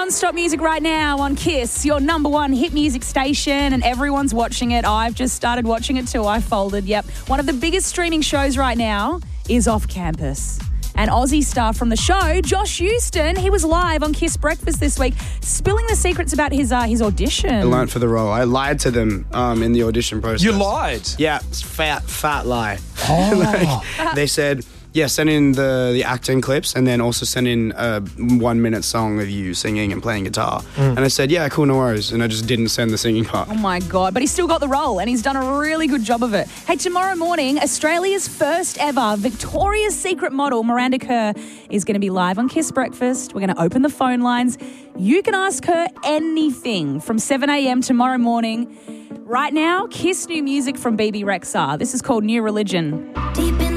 non-stop music right now on Kiss, your number one hit music station, and everyone's watching it. I've just started watching it too. I folded, yep. One of the biggest streaming shows right now is Off Campus. And Aussie star from the show, Josh Houston, he was live on Kiss Breakfast this week, spilling the secrets about his audition. I learned for the role. I lied to them in the audition process. You lied? Yeah, it's fat lie. Oh. They said, yeah, send in the acting clips and then also send in a 1 minute song of you singing and playing guitar. And I said, yeah, cool, no worries. And I just didn't send the singing part. Oh my God, but he's still got the role and he's done a really good job of it. Hey, tomorrow morning, Australia's first ever Victoria's Secret model, Miranda Kerr, is going to be live on Kiss Breakfast. We're going to open the phone lines. You can ask her anything from 7 a.m. tomorrow morning. Right now, Kiss new music from BB Rexha. This is called New Religion.